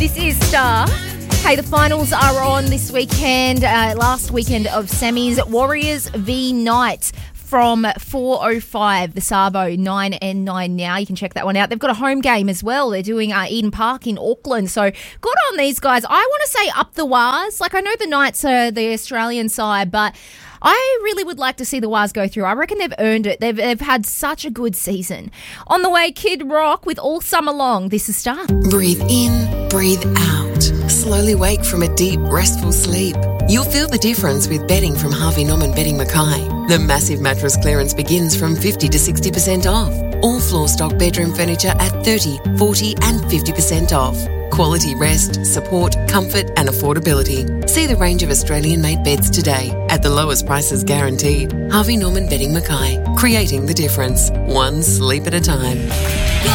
This is Star. Hey, the finals are on this weekend. Last weekend of semis. Warriors v Knights from 4:05. The Sabo 9 and 9 now. You can check that one out. They've got a home game as well. They're doing Eden Park in Auckland. So good on these guys. I want to say up the Wars. Like, I know the Knights are the Australian side, but I really would like to see the Wars go through. I reckon they've earned it. They've had such a good season. On the way, Kid Rock with All Summer Long. This is Star. Breathe in, breathe out. Slowly wake from a deep, restful sleep. You'll feel the difference with bedding from Harvey Norman Bedding Mackay. The massive mattress clearance begins from 50 to 60% off. All floor stock bedroom furniture at 30, 40 and 50% off. Quality rest, support, comfort and affordability. See the range of Australian-made beds today at the lowest prices guaranteed. Harvey Norman Bedding Mackay, creating the difference, one sleep at a time.